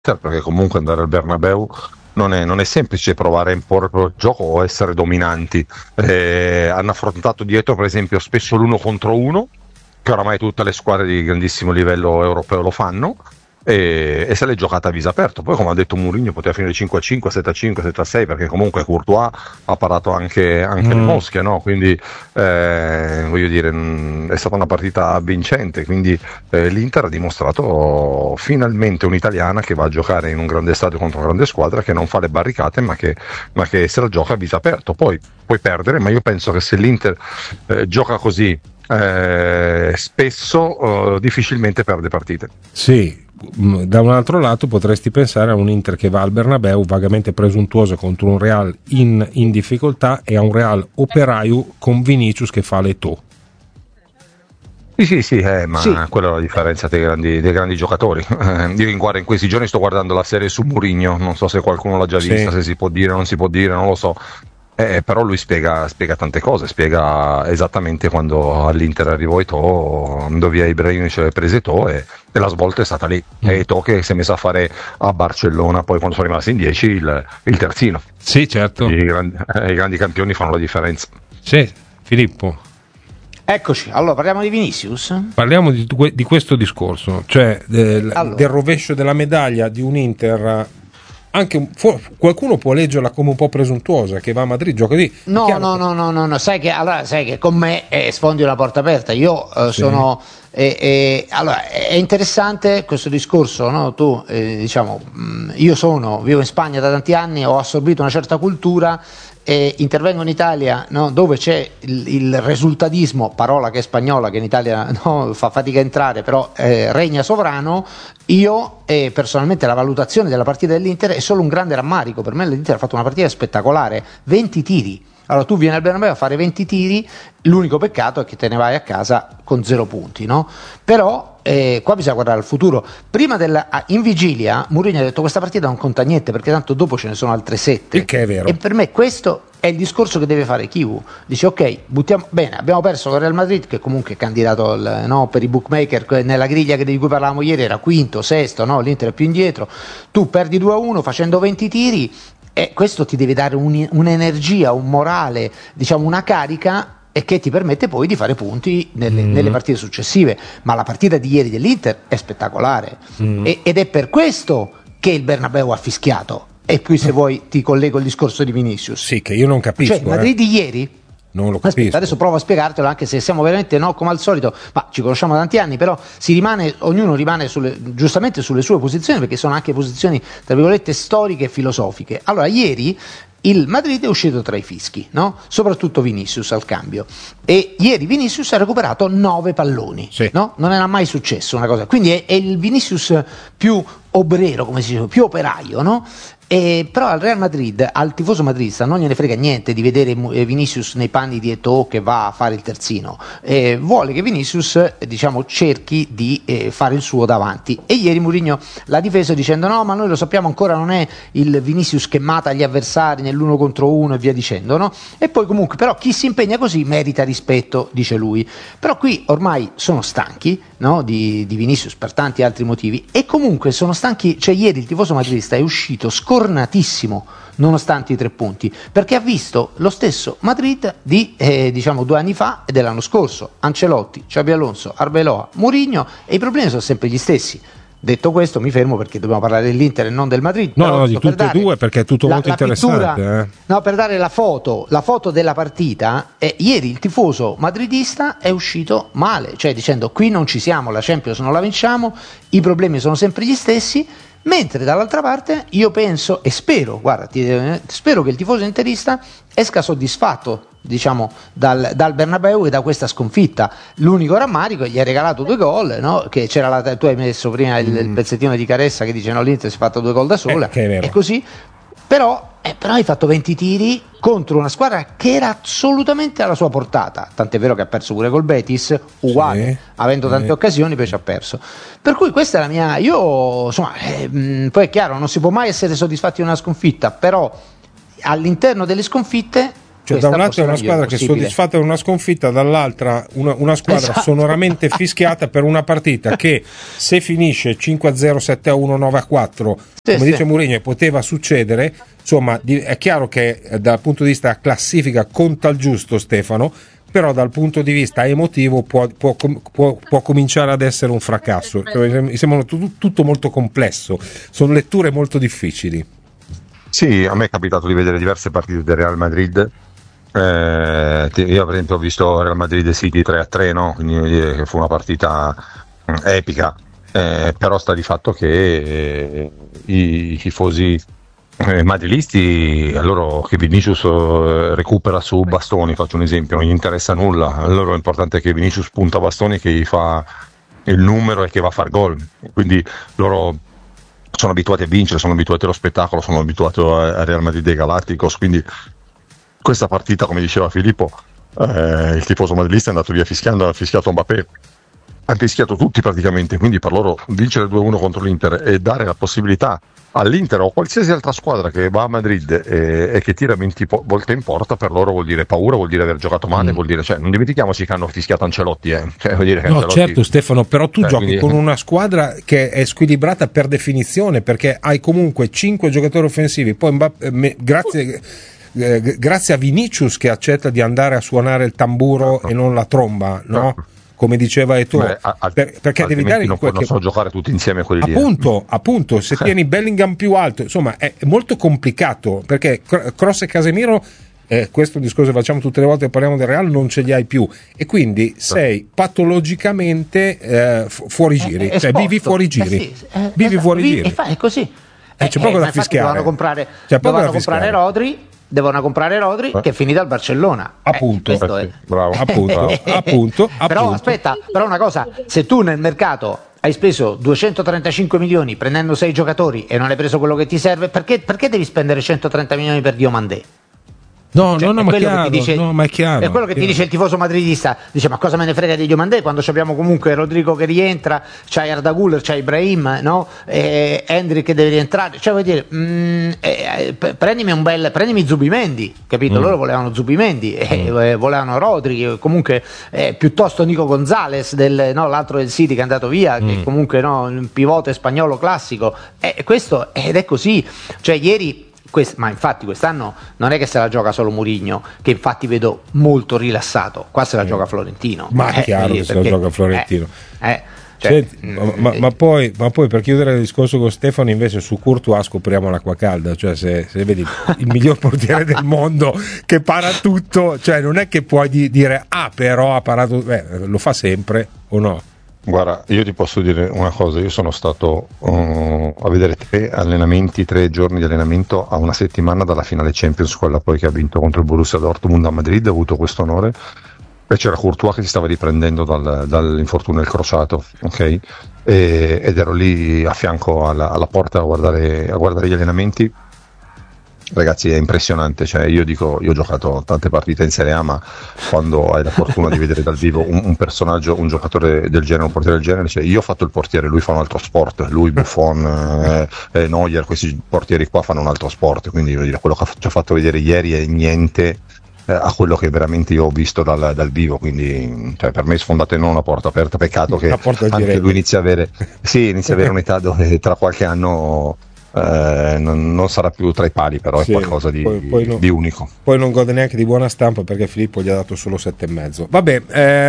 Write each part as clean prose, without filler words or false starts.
perché comunque andare al Bernabeu non è semplice provare a imporre il proprio gioco o essere dominanti. Hanno affrontato dietro, per esempio, spesso l'1 contro 1, che oramai tutte le squadre di grandissimo livello europeo lo fanno, e se l'è giocata a viso aperto. Poi, come ha detto Mourinho, poteva finire 5-5, 7-5, 7-6, perché comunque Courtois ha parato anche le mosche, no? Quindi voglio dire, è stata una partita vincente, quindi l'Inter ha dimostrato finalmente un'italiana che va a giocare in un grande stadio contro una grande squadra, che non fa le barricate ma che se la gioca a viso aperto. Poi puoi perdere, ma io penso che se l'Inter gioca così spesso difficilmente perde partite. Sì, da un altro lato potresti pensare a un Inter che va al Bernabeu vagamente presuntuoso contro un Real in difficoltà, e a un Real operaio con Vinicius che fa l'Eto'o. Sì, ma quella è la differenza dei grandi giocatori. Io in questi giorni sto guardando la serie su Mourinho, non so se qualcuno l'ha già vista, se si può dire o non si può dire, non lo so. Però lui spiega tante cose, spiega esattamente quando all'Inter arrivò Eto'o, andò via Ibrahimovic e prese Eto'o, e la svolta è stata lì. È Eto'o che si è messo a fare a Barcellona, poi quando sono rimasti in 10 il terzino. Sì, certo. I grandi campioni fanno la differenza. Sì, Filippo. Eccoci, allora parliamo di Vinicius? Parliamo di questo discorso, cioè del rovescio della medaglia di un Inter. Anche qualcuno può leggerla come un po' presuntuosa, che va a Madrid, gioca lì. No, sai che con me sfondi una porta aperta. Io sono allora è interessante questo discorso, no? Tu io vivo in Spagna da tanti anni, ho assorbito una certa cultura e intervengo in Italia, no? Dove c'è il risultatismo, parola che è spagnola, che in Italia fa fatica a entrare, però regna sovrano. Io personalmente la valutazione della partita dell'Inter è solo un grande rammarico. Per me l'Inter ha fatto una partita spettacolare, 20 tiri. Allora tu vieni al Bernabeu a fare 20 tiri, l'unico peccato è che te ne vai a casa con 0 punti, no? Però qua bisogna guardare al futuro. In vigilia Mourinho ha detto: questa partita non conta niente, perché tanto dopo ce ne sono altre 7. Il che è vero. E per me questo è il discorso che deve fare Chivu. Dice: ok, buttiamo bene, abbiamo perso con Real Madrid, che comunque è candidato per i bookmaker nella griglia di cui parlavamo ieri, era quinto, sesto, no? L'Inter è più indietro. Tu perdi 2-1 facendo 20 tiri, e questo ti deve dare un'energia, un morale, diciamo una carica, e che ti permette poi di fare punti nelle partite successive. Ma la partita di ieri dell'Inter è spettacolare, ed è per questo che il Bernabeu ha fischiato. E qui, se vuoi, ti collego il discorso di Vinicius. Sì, che io non capisco. Cioè, il Madrid di ieri, non lo capisco. Aspetta, adesso provo a spiegartelo, anche se siamo veramente, no, come al solito, ma ci conosciamo da tanti anni, però ognuno rimane giustamente sulle sue posizioni, perché sono anche posizioni, tra virgolette, storiche e filosofiche. Allora, ieri il Madrid è uscito tra i fischi, no? Soprattutto Vinicius al cambio, e ieri Vinicius ha recuperato 9 palloni, sì. No? Non era mai successo una cosa, quindi è il Vinicius più obrero, come si dice, più operaio, no? Però al Real Madrid, al tifoso madridista, non gliene frega niente di vedere Vinicius nei panni di Eto'o che va a fare il terzino. Vuole che Vinicius, cerchi di fare il suo davanti. E ieri Mourinho l'ha difeso dicendo: no, ma noi lo sappiamo, ancora non è il Vinicius che mata gli avversari nell'1 contro 1 e via dicendo, no? E poi comunque, però, chi si impegna così merita rispetto, dice lui. Però qui ormai sono stanchi, no, di Vinicius per tanti altri motivi, e comunque sono stanchi. Cioè, ieri il tifoso madridista è uscito scornatissimo nonostante i 3 punti, perché ha visto lo stesso Madrid di 2 anni fa e dell'anno scorso: Ancelotti, Xabi Alonso, Arbeloa, Mourinho, e i problemi sono sempre gli stessi. Detto questo, mi fermo, perché dobbiamo parlare dell'Inter e non del Madrid. No, di tutte e due, perché è tutto molto interessante. No, per dare la foto della partita, ieri il tifoso madridista è uscito male, cioè dicendo: qui non ci siamo, la Champions non la vinciamo, i problemi sono sempre gli stessi. Mentre dall'altra parte io penso e spero che il tifoso interista esca soddisfatto, dal Bernabeu e da questa sconfitta. L'unico rammarico è che gli hai regalato 2 gol, no? Che c'era tu hai messo prima il pezzettino di Caressa che dice: no, l'Inter si è fatto 2 gol da sola, che è vero. E così. Però hai fatto 20 tiri contro una squadra che era assolutamente alla sua portata, tant'è vero che ha perso pure col Betis, uguale, sì, avendo tante occasioni, poi ci ha perso. Per cui questa è la mia. Io, insomma, poi è chiaro, non si può mai essere soddisfatti di una sconfitta, però all'interno delle sconfitte Cioè, da un lato è una squadra che è soddisfatta di una sconfitta, dall'altra una squadra sonoramente fischiata per una partita che, se finisce 5-0, 7-1, 9-4, come dice Mourinho, poteva succedere. Insomma, è chiaro che dal punto di vista classifica conta il giusto Stefano, però dal punto di vista emotivo può cominciare ad essere un fracasso. Mi sembra tutto molto complesso, sono letture molto difficili. Sì, a me è capitato di vedere diverse partite del Real Madrid. Io per esempio ho visto Real Madrid City 3-3, no? Quindi fu una partita epica, però sta di fatto che i tifosi madrilisti, a loro che Vinicius recupera su Bastoni, faccio un esempio, non gli interessa nulla, a loro è importante che Vinicius punta Bastoni, che gli fa il numero e che va a far gol, quindi loro sono abituati a vincere, sono abituati allo spettacolo, sono abituati a Real Madrid e Galacticos, quindi questa partita, come diceva Filippo, il tifoso madrilista è andato via fischiando, ha fischiato Mbappé, ha fischiato tutti praticamente, quindi per loro vincere 2-1 contro l'Inter e dare la possibilità all'Inter o a qualsiasi altra squadra che va a Madrid e che tira 20 volte in porta, per loro vuol dire paura, vuol dire aver giocato male, vuol dire, cioè, non dimentichiamoci che hanno fischiato Ancelotti, cioè, vuol dire che no, Ancelotti, certo Stefano, però tu giochi quindi con una squadra che è squilibrata per definizione, perché hai comunque 5 giocatori offensivi, poi grazie a Vinicius che accetta di andare a suonare il tamburo e non la tromba, no? Come diceva Eto'o, perché devi dare non so giocare tutti insieme quelli appunto, se tieni Bellingham più alto, insomma è molto complicato, perché Kroos e Casemiro, questo discorso che facciamo tutte le volte che parliamo del Real, non ce li hai più, e quindi sei patologicamente fuori giri, cioè vivi fuori giri, vivi fuori giri, è così, c'è poco da fischiare, dovevano comprare Rodri. Devono comprare Rodri, che è finita al Barcellona. Appunto, bravo. appunto. Però aspetta, però una cosa, se tu nel mercato hai speso 235 milioni prendendo 6 giocatori e non hai preso quello che ti serve, perché devi spendere 130 milioni per Diomandé? No, ma è chiaro. È quello che ti dice il tifoso madridista, dice: ma cosa me ne frega di Diomandé quando abbiamo comunque Rodrigo che rientra, c'hai Arda Güler, c'hai Ibrahim, no? Endrick che deve rientrare, cioè vuol dire, prendimi Zubimendi, capito? Loro volevano Zubimendi, volevano Rodri, comunque piuttosto Nico Gonzalez, l'altro del City che è andato via, che comunque un pivote spagnolo classico, questo, ed è così, cioè ieri. Ma infatti quest'anno non è che se la gioca solo Mourinho, che infatti vedo molto rilassato, qua se la gioca Florentino. Ma è chiaro che se la gioca Florentino. Ma poi per chiudere il discorso con Stefano, invece su Courtois scopriamo l'acqua calda, cioè se vedi il miglior portiere del mondo che para tutto, cioè non è che puoi dire però ha parato, lo fa sempre o no? Guarda, io ti posso dire una cosa, io sono stato a vedere 3 giorni di allenamento a una settimana dalla finale Champions, quella poi che ha vinto contro il Borussia Dortmund a Madrid, ho avuto questo onore, e c'era Courtois che si stava riprendendo dall'infortunio del crociato, ok? Ed ero lì a fianco alla porta a guardare gli allenamenti. Ragazzi, è impressionante, cioè io ho giocato tante partite in Serie A, ma quando hai la fortuna di vedere dal vivo un personaggio, un giocatore del genere, un portiere del genere, cioè io ho fatto il portiere, lui fa un altro sport, lui, Buffon, Neuer, questi portieri qua fanno un altro sport, quindi voglio dire, quello che ci ha fatto vedere ieri è niente a quello che veramente io ho visto dal vivo, quindi cioè, per me sfondate non una porta aperta, peccato che anche lui inizia a avere un'età dove tra qualche anno non sarà più tra i pali, però è qualcosa di unico. Poi non gode neanche di buona stampa perché Filippo gli ha dato solo 7,5. Vabbè,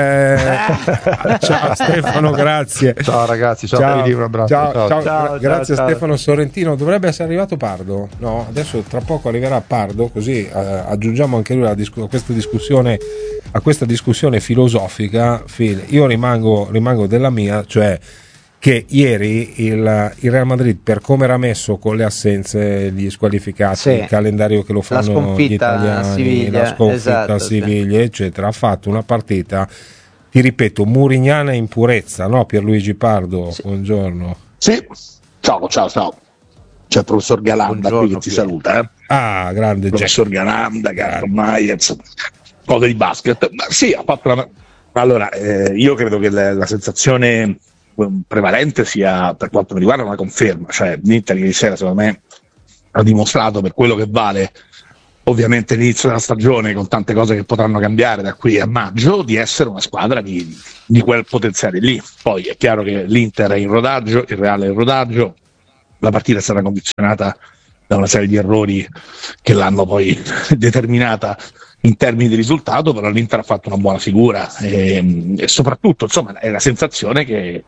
ciao Stefano, grazie. Ciao ragazzi, ciao. Un abbraccio. Ciao. Grazie a Stefano Sorrentino. Dovrebbe essere arrivato Pardo? No, adesso tra poco arriverà Pardo, così aggiungiamo anche lui a questa discussione filosofica. Io rimango della mia, cioè che ieri il Real Madrid, per come era messo con le assenze, gli squalificati, il calendario che lo fanno gli italiani, la sconfitta a Siviglia, eccetera, ha fatto una partita, ti ripeto, murignana in purezza, no? Pierluigi Pardo, buongiorno. Sì, ciao. C'è il professor Galanda qui che ti saluta. Grande professor Galanda, Gastro Myers, cose di basket. Ma sì, ha fatto allora, io credo che la sensazione prevalente sia, per quanto mi riguarda, una conferma, cioè l'Inter ieri sera secondo me ha dimostrato, per quello che vale, ovviamente l'inizio della stagione, con tante cose che potranno cambiare da qui a maggio, di essere una squadra di quel potenziale lì. Poi è chiaro che l'Inter è in rodaggio, il Real è in rodaggio, la partita è stata condizionata da una serie di errori che l'hanno poi determinata in termini di risultato, però l'Inter ha fatto una buona figura e soprattutto, insomma, è la sensazione che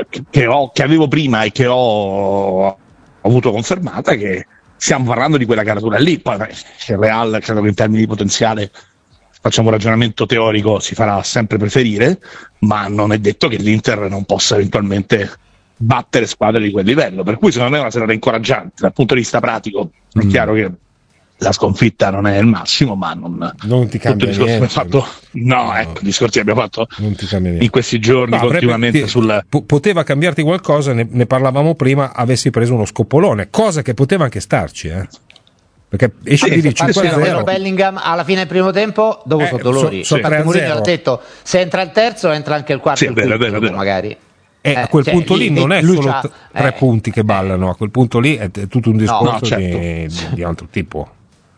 avevo prima e che ho avuto confermata, che stiamo parlando di quella caratura lì. Poi il Real, credo che in termini di potenziale, facciamo un ragionamento teorico, si farà sempre preferire, ma non è detto che l'Inter non possa eventualmente battere squadre di quel livello, per cui secondo me è una serata incoraggiante dal punto di vista pratico. È chiaro che la sconfitta non è il massimo, ma non ti cambia tutto il discorso niente. Fatto, no, ecco, i discorsi che abbiamo fatto non ti cambia niente in questi giorni continuamente poteva cambiarti qualcosa, ne parlavamo prima, avessi preso uno scoppolone, cosa che poteva anche starci, perché esce di lì 5-0. Bellingham alla fine del primo tempo, dopo sono dolori. Mourinho ha detto: se entra il terzo, entra anche il quarto, vero. magari. A quel punto lì non è solo tre punti che ballano, a quel punto lì è tutto un discorso di altro tipo.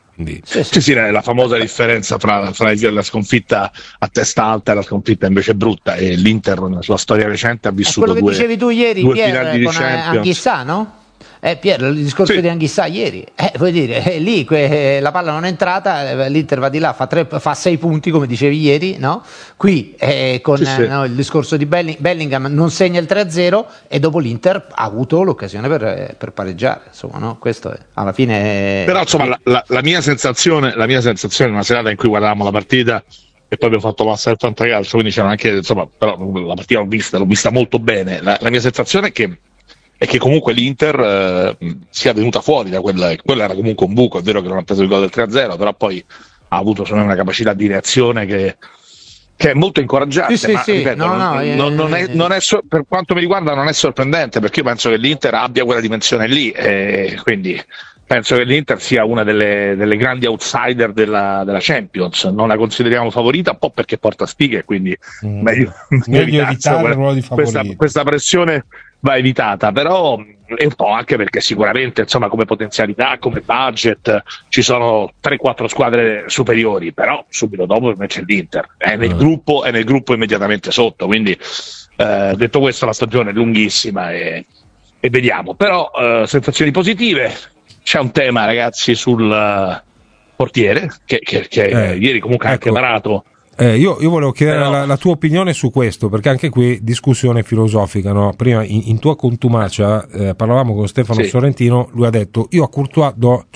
Sì, la famosa differenza fra la sconfitta a testa alta e la sconfitta invece brutta, e l'Inter nella sua storia recente ha vissuto quello che dicevi tu ieri, finali di con Anghissà, no? Pier, il discorso di Anghissà ieri, vuoi dire, lì la palla non è entrata, l'Inter va di là, fa 6 punti come dicevi ieri, no? Qui no, il discorso di Bellingham non segna il 3-0 e dopo l'Inter ha avuto l'occasione per pareggiare, insomma, no? Questo alla fine però insomma la mia sensazione è una serata in cui guardavamo la partita e poi abbiamo fatto massa del fantacalcio, quindi c'era anche, insomma, però la partita l'ho vista molto bene. La mia sensazione è che comunque l'Inter sia venuta fuori da quello era comunque un buco. È vero che non ha preso il gol del 3-0, però poi ha avuto una capacità di reazione che è molto incoraggiante, ma ripeto, non è per quanto mi riguarda non è sorprendente, perché io penso che l'Inter abbia quella dimensione lì, e quindi penso che l'Inter sia una delle grandi outsider della Champions. Non la consideriamo favorita, un po' perché porta sfighe, quindi meglio evitare il ruolo di favorita. Questa pressione va evitata, però è un po' anche perché sicuramente, insomma, come potenzialità, come budget ci sono 3-4 squadre superiori, però subito dopo invece l'Inter è nel gruppo immediatamente sotto, quindi detto questo, la stagione è lunghissima e vediamo, però sensazioni positive. C'è un tema, ragazzi, sul portiere che ieri comunque ha anche parato. Io volevo chiedere la tua opinione su questo, perché anche qui discussione filosofica, no? Prima in tua contumacia parlavamo con Stefano Sorrentino, lui ha detto: io a Courtois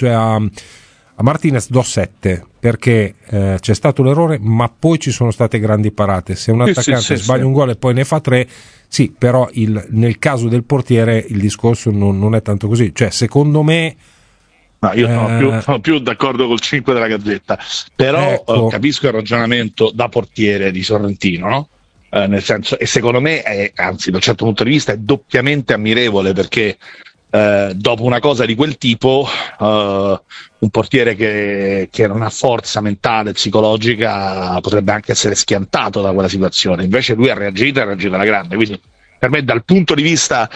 a Martinez do 7 perché c'è stato l'errore, ma poi ci sono state grandi parate. Se un attaccante sbaglia un gol e poi ne fa 3, sì, però nel caso del portiere il discorso non è tanto così. Cioè, secondo me io sono più d'accordo col 5 della Gazzetta, però capisco il ragionamento da portiere di Sorrentino, no? Nel senso, e secondo me anzi da un certo punto di vista è doppiamente ammirevole, perché dopo una cosa di quel tipo un portiere che non ha forza mentale, psicologica, potrebbe anche essere schiantato da quella situazione. Invece lui ha reagito alla grande, quindi per me, dal punto di vista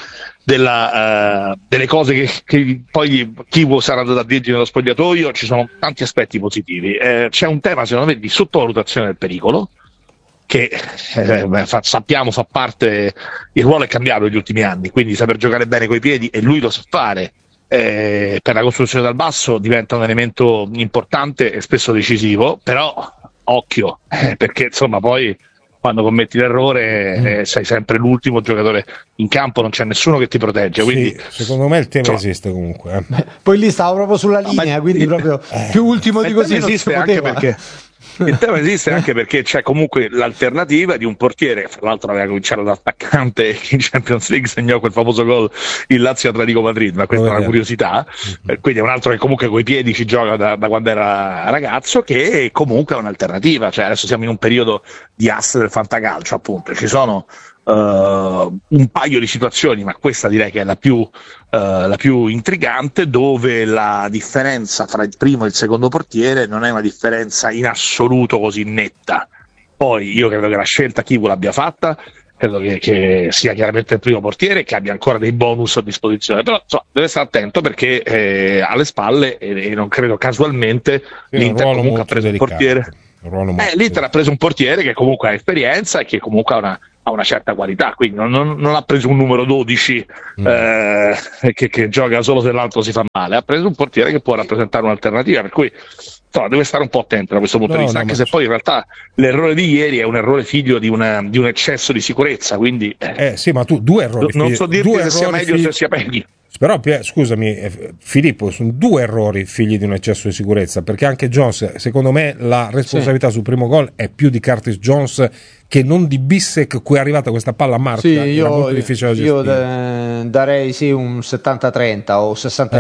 delle cose che poi chi sarà andato a dirgli nello spogliatoio, ci sono tanti aspetti positivi. C'è un tema, secondo me, di sottovalutazione del pericolo, che sappiamo fa parte, il ruolo è cambiato negli ultimi anni, quindi saper giocare bene coi piedi, e lui lo sa fare, per la costruzione dal basso diventa un elemento importante e spesso decisivo, però occhio, perché insomma poi quando commetti l'errore sei sempre l'ultimo giocatore in campo, non c'è nessuno che ti protegge, quindi secondo me il tema esiste comunque. Poi lì stavo proprio sulla linea, quindi proprio più ultimo di così non esiste, anche perché il tema esiste anche perché c'è comunque l'alternativa di un portiere, fra l'altro aveva cominciato da attaccante in Champions League, segnò quel famoso gol il Lazio Atletico Madrid, ma questa è una curiosità, quindi è un altro che comunque coi piedi ci gioca da quando era ragazzo, che comunque è un'alternativa. Cioè adesso siamo in un periodo di asse del fantacalcio, appunto, ci sono un paio di situazioni, ma questa direi che è la più intrigante, dove la differenza fra il primo e il secondo portiere non è una differenza in assoluto così netta. Poi io credo che la scelta Kivu l'abbia fatta, credo che sia chiaramente il primo portiere, che abbia ancora dei bonus a disposizione, però deve stare attento perché alle spalle, e non credo casualmente, l'Inter comunque ha preso un portiere. L'Inter ha preso un portiere che comunque ha esperienza e che comunque ha una certa qualità, quindi non ha preso un numero 12 che gioca solo se l'altro si fa male, ha preso un portiere che può rappresentare un'alternativa, per cui deve stare un po' attento da questo punto di vista, anche se poi in realtà l'errore di ieri è un errore figlio di un eccesso di sicurezza, quindi sì, ma tu due errori, non so dirti se sia meglio o se sia peggio. Però scusami Filippo, sono due errori figli di un eccesso di sicurezza, perché anche Jones, secondo me la responsabilità sul primo gol è più di Curtis Jones che non di Bissek, cui è arrivata questa palla a marcia. Era molto difficile da gestire. Io darei un 70-30 o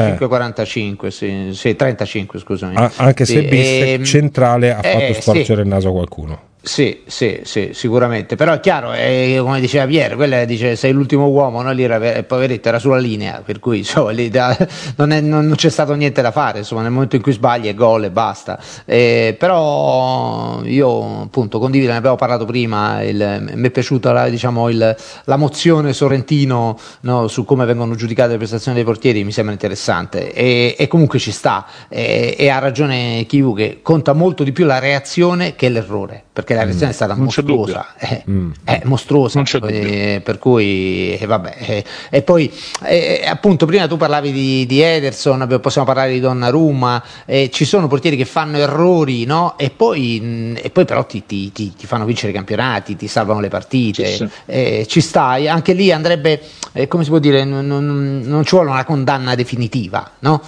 65-45, sì, 35 scusami. Anche se Bissek centrale ha fatto storcere il naso a qualcuno. Sì, sicuramente, però è chiaro, come diceva Pierre, quella dice sei l'ultimo uomo, no? Lì poveretto era sulla linea, per cui insomma, lì non c'è stato niente da fare, insomma, nel momento in cui sbagli è gol e basta. Però io appunto condivido, ne abbiamo parlato prima, mi è piaciuta la mozione Sorrentino, no, su come vengono giudicate le prestazioni dei portieri, mi sembra interessante e comunque ci sta, e ha ragione Chivu che conta molto di più la reazione che l'errore, perché la reazione è stata mostruosa, è mostruosa, per cui vabbè, e poi appunto prima tu parlavi di Ederson, possiamo parlare di Donnarumma, ci sono portieri che fanno errori, no? E poi però ti fanno vincere i campionati, ti salvano le partite, sì. Ci stai, anche lì andrebbe, come si può dire, non ci vuole una condanna definitiva, no?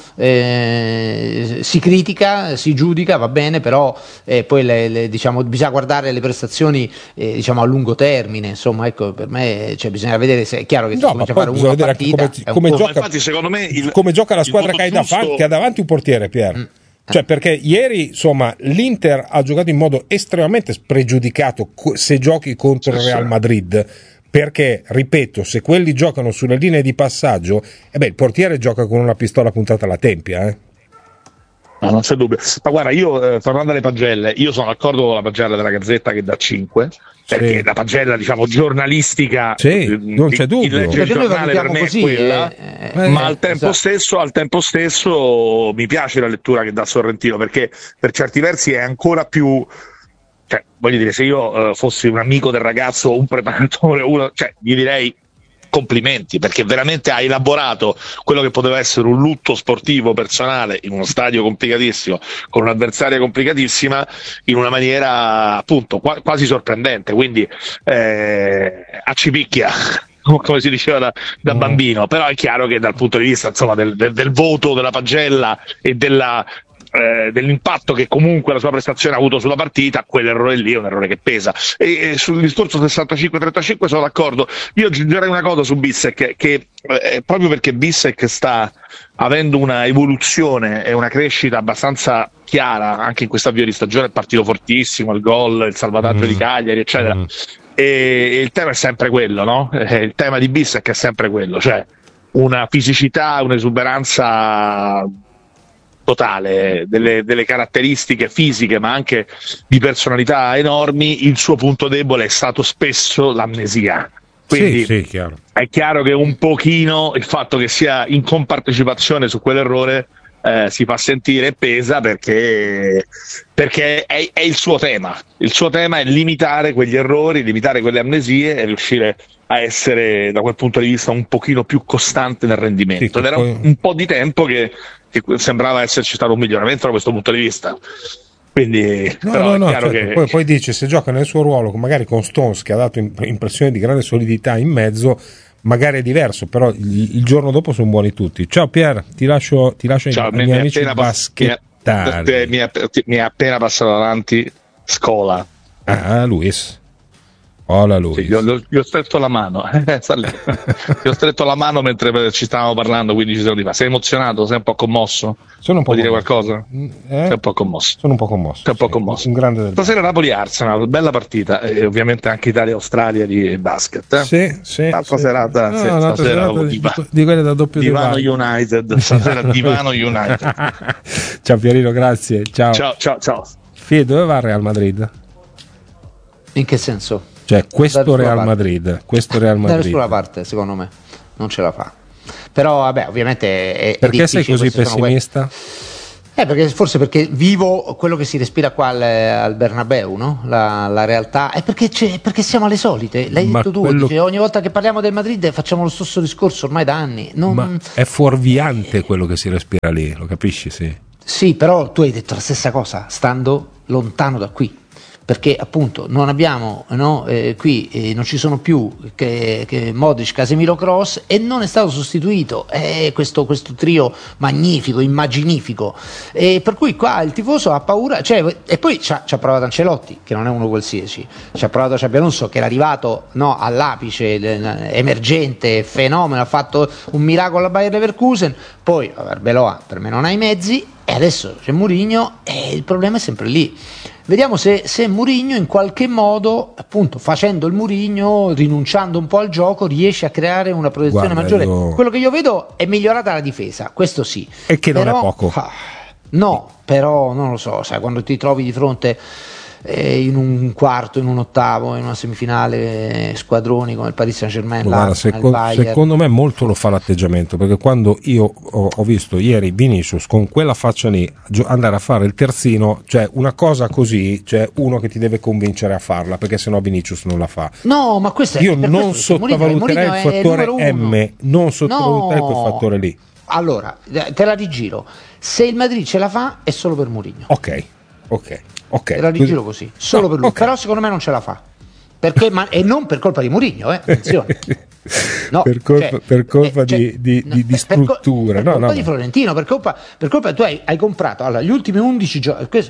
Si critica, si giudica, va bene, però poi diciamo bisogna guardare le prestazioni a lungo termine, insomma, ecco, per me bisogna vedere se è chiaro che comincia a fare una partita come gioca, infatti secondo me come gioca la squadra che ha davanti un portiere, Pier. Cioè, perché ieri insomma l'Inter ha giocato in modo estremamente spregiudicato se giochi contro il Real Madrid, perché ripeto, se quelli giocano sulle linee di passaggio, il portiere gioca con una pistola puntata alla tempia, No, non c'è dubbio. Ma guarda, io tornando alle pagelle, io sono d'accordo con la pagella della Gazzetta che dà 5, perché la pagella giornalistica, non c'è dubbio. Il giornale per me è quella, ma al tempo stesso mi piace la lettura che dà Sorrentino, perché per certi versi è ancora più, cioè, voglio dire, se io fossi un amico del ragazzo o un preparatore, gli direi complimenti, perché veramente ha elaborato quello che poteva essere un lutto sportivo personale in uno stadio complicatissimo, con un'avversaria complicatissima, in una maniera appunto quasi sorprendente, quindi accipicchia, come si diceva da bambino, però è chiaro che dal punto di vista insomma del voto della pagella e dell'impatto che comunque la sua prestazione ha avuto sulla partita, quell'errore lì è un errore che pesa. E sul discorso 65-35 sono d'accordo. Io aggiungerei una cosa su Bissek, che proprio perché Bissek sta avendo una evoluzione e una crescita abbastanza chiara anche in questo avvio di stagione, è partito fortissimo, il gol, il salvataggio di Cagliari, eccetera, e il tema è sempre quello, no? Il tema di Bissek è sempre quello, cioè una fisicità, un'esuberanza totale, delle caratteristiche fisiche ma anche di personalità enormi. Il suo punto debole è stato spesso l'amnesia, quindi chiaro. È chiaro che un pochino il fatto che sia in compartecipazione su quell'errore si fa sentire e pesa, perché è il suo tema è limitare quegli errori, limitare quelle amnesie e riuscire a essere da quel punto di vista un pochino più costante nel rendimento, ed era un po' di tempo che sembrava esserci stato un miglioramento da questo punto di vista, quindi però è chiaro che poi dice, se gioca nel suo ruolo magari con Stones, che ha dato impressione di grande solidità in mezzo, magari è diverso, però il giorno dopo sono buoni tutti. Ciao Pier, ti lascio ai miei amici baschettari. Mi è appena passato davanti Scola. Luis. Hola Luis. Sì, gli ho stretto la mano. Gli ho stretto la mano mentre ci stavamo parlando 15 secondi fa. Sei emozionato? Sei un po' commosso? Sono un po' Vuoi dire qualcosa? Sei un po' commosso. Sono un po' commosso. Sei un po' commosso. Un grande del Stasera Napoli-Arsenal, bella partita, e ovviamente anche Italia-Australia di basket. Sì. L'altra serata, stasera di quelle da doppio Divano United. Stasera Divano United. Ciao Pierino, grazie. Ciao. Ciao. Fede, dove va il Real Madrid? In che senso? Cioè questo Real Madrid, da nessuna parte, secondo me, non ce la fa. Però vabbè, ovviamente perché sei così pessimista? Perché vivo quello che si respira qua al Bernabeu, no? La realtà è perché siamo alle solite. L'hai detto tu, ogni volta che parliamo del Madrid facciamo lo stesso discorso ormai da anni. Ma è fuorviante quello che si respira lì, lo capisci? Sì, però tu hai detto la stessa cosa stando lontano da qui. Perché appunto non abbiamo qui non ci sono più che Modric, Casemiro, Kroos, e non è stato sostituito questo trio magnifico, immaginifico, per cui qua il tifoso ha paura, e poi ci ha provato Ancelotti, che non è uno qualsiasi, ci ha provato Xabi Alonso, che era arrivato all'apice, emergente, fenomeno, ha fatto un miracolo al Bayer Leverkusen, poi Arbeloa per me non ha i mezzi, e adesso c'è Mourinho e il problema è sempre lì. Vediamo se Mourinho in qualche modo, appunto facendo il Mourinho, rinunciando un po' al gioco, riesce a creare una protezione maggiore. Quello che io vedo è migliorata la difesa, questo sì. E che non è poco. No, però non lo so, sai, quando ti trovi di fronte in un quarto, in un ottavo, in una semifinale, squadroni come il Paris Saint-Germain, secondo me molto lo fa l'atteggiamento, perché quando io ho visto ieri Vinicius con quella faccia lì andare a fare il terzino, cioè una cosa così, c'è uno che ti deve convincere a farla, perché sennò Vinicius non la fa. No, ma questo è, io non sottovaluterei il fattore M, non sottovaluterei quel fattore lì. Allora, te la rigiro, se il Madrid ce la fa è solo per Mourinho. Ok. Te la rigiro così, solo per lui, okay. Però secondo me non ce la fa, perché e non per colpa di Mourinho, attenzione. No, per colpa di struttura, per colpa di Florentino, per colpa tu hai comprato gli ultimi 11 giochi,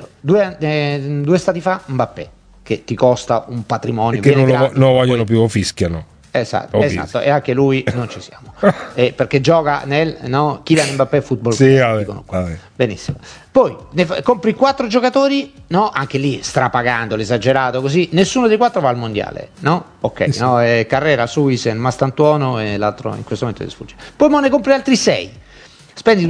due stati fa Mbappé, che ti costa un patrimonio, e che non lo vogliono più, o fischiano. Esatto, e anche lui non ci siamo, perché gioca Kylian Mbappé Football Club, vabbè. Benissimo. Poi compri 4 giocatori, anche lì strapagando, l'esagerato così, nessuno dei 4 va al mondiale, ok, sì. Carrera, Suisen, Mastantuono e l'altro in questo momento ti sfugge. Poi ne compri altri 6, spendi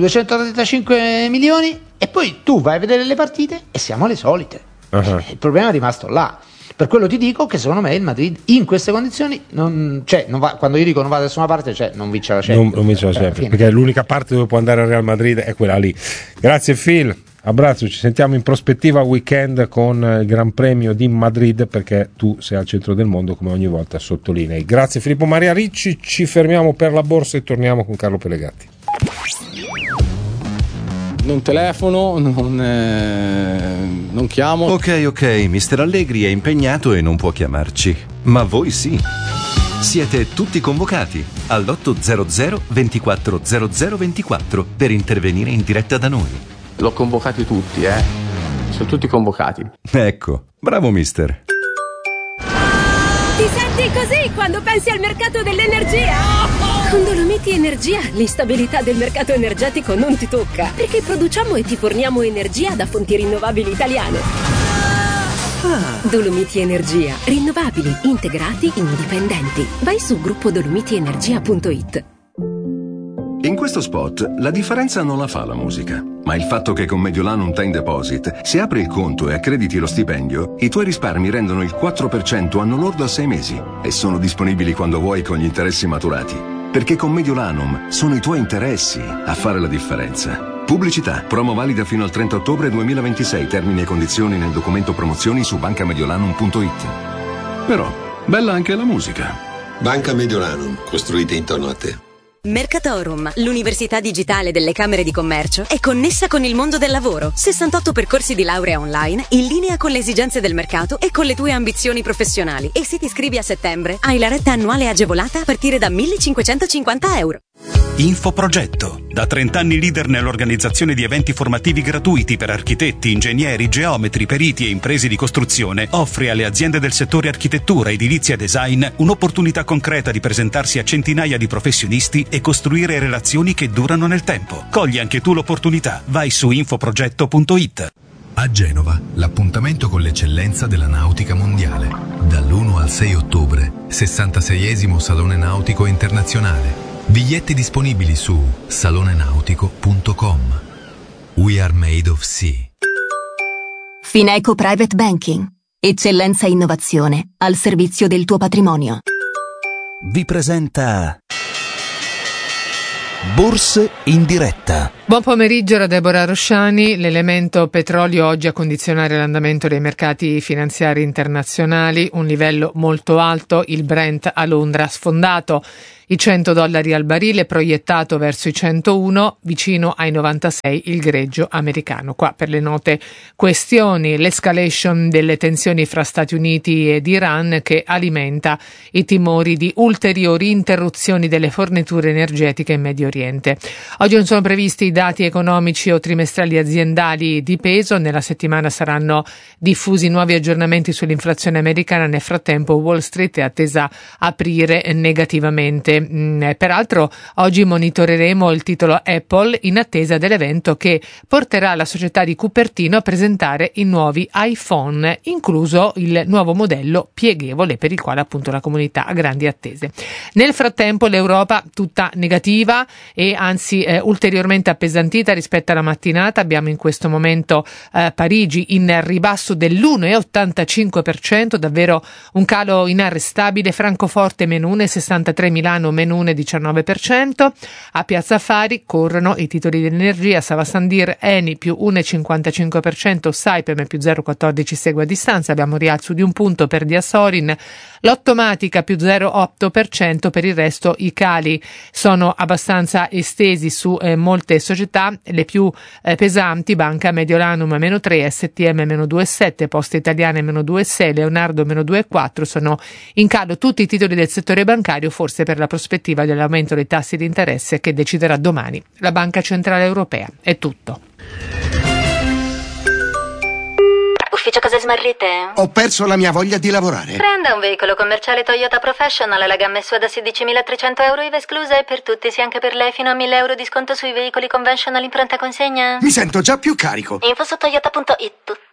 235 milioni e poi tu vai a vedere le partite e siamo alle solite. Il problema è rimasto là. Per quello ti dico che secondo me il Madrid in queste condizioni non va, quando io dico non va da nessuna parte, non vince la Champions. Non vince la Champions, perché l'unica parte dove può andare il Real Madrid è quella lì. Grazie Phil, abbraccio, ci sentiamo in prospettiva weekend con il Gran Premio di Madrid, perché tu sei al centro del mondo come ogni volta sottolinei. Grazie Filippo Maria Ricci, ci fermiamo per la borsa e torniamo con Carlo Pelegatti. Non telefono, non chiamo. Ok, Mister Allegri è impegnato e non può chiamarci, ma voi sì. Siete tutti convocati all'800 24 00 24 per intervenire in diretta da noi. L'ho convocati tutti, sono tutti convocati. Ecco, bravo mister. Ti senti così quando pensi al mercato dell'energia? Con Dolomiti Energia l'instabilità del mercato energetico non ti tocca, perché produciamo e ti forniamo energia da fonti rinnovabili italiane. Dolomiti Energia, rinnovabili, integrati, indipendenti. Vai su gruppodolomitienergia.it. In questo spot la differenza non la fa la musica, ma il fatto che con Mediolanum Time Deposit, se apri il conto e accrediti lo stipendio, i tuoi risparmi rendono il 4% anno lordo a 6 mesi e sono disponibili quando vuoi con gli interessi maturati. Perché con Mediolanum sono i tuoi interessi a fare la differenza. Pubblicità, promo valida fino al 30 ottobre 2026, termini e condizioni nel documento promozioni su bancamediolanum.it. Però, bella anche la musica. Banca Mediolanum, costruite intorno a te. Mercatorum, l'università digitale delle Camere di Commercio, è connessa con il mondo del lavoro. 68 percorsi di laurea online, in linea con le esigenze del mercato e con le tue ambizioni professionali. E se ti iscrivi a settembre, hai la retta annuale agevolata a partire da €1.550. Infoprogetto, da 30 anni leader nell'organizzazione di eventi formativi gratuiti per architetti, ingegneri, geometri, periti e imprese di costruzione, offre alle aziende del settore architettura, edilizia e design un'opportunità concreta di presentarsi a centinaia di professionisti e costruire relazioni che durano nel tempo. Cogli anche tu l'opportunità. Vai su infoprogetto.it. A Genova, l'appuntamento con l'eccellenza della nautica mondiale. Dall'1 al 6 ottobre, 66esimo Salone Nautico Internazionale. Biglietti disponibili su salonenautico.com. We are made of sea. Fineco Private Banking. Eccellenza e innovazione al servizio del tuo patrimonio. Vi presenta Borse in diretta. Buon pomeriggio da Deborah Rosciani. L'elemento petrolio oggi a condizionare l'andamento dei mercati finanziari internazionali, un livello molto alto, il Brent a Londra sfondato, i $100 al barile proiettato verso i 101, vicino ai 96 il greggio americano. Qua per le note questioni, l'escalation delle tensioni fra Stati Uniti ed Iran che alimenta i timori di ulteriori interruzioni delle forniture energetiche in Medio Oriente. Oggi non sono previsti i dati economici o trimestrali aziendali di peso, nella settimana saranno diffusi nuovi aggiornamenti sull'inflazione americana, nel frattempo Wall Street è attesa aprire negativamente. Peraltro oggi monitoreremo il titolo Apple in attesa dell'evento che porterà la società di Cupertino a presentare i nuovi iPhone, incluso il nuovo modello pieghevole per il quale appunto la comunità ha grandi attese. Nel frattempo l'Europa tutta negativa e anzi ulteriormente appesantita rispetto alla mattinata. Abbiamo in questo momento Parigi in ribasso dell'1,85%, davvero un calo inarrestabile. Francoforte meno 1,63, Milano meno 1,19%. A Piazza Affari corrono i titoli dell'energia, Sava Sandir, Eni più 1,55%, Saipem più 0,14 segue a distanza, abbiamo rialzo di un punto per Diasorin, Lottomatica più 0,8%, per il resto i cali sono abbastanza estesi su molte società, le più pesanti, Banca Mediolanum meno 3, STM meno 2,7, Poste Italiane meno 2,6, Leonardo meno 2,4, sono in calo tutti i titoli del settore bancario, forse per la prospettiva dell'aumento dei tassi di interesse che deciderà domani la Banca Centrale Europea. È tutto. Ufficio cose smarrite? Ho perso la mia voglia di lavorare. Prenda un veicolo commerciale Toyota Professional, la gamma è sua da 16.300 euro IVA esclusa e per tutti, sì anche per lei, fino a 1.000 euro di sconto sui veicoli conventional in pronta consegna. Mi sento già più carico. Info su toyota.it.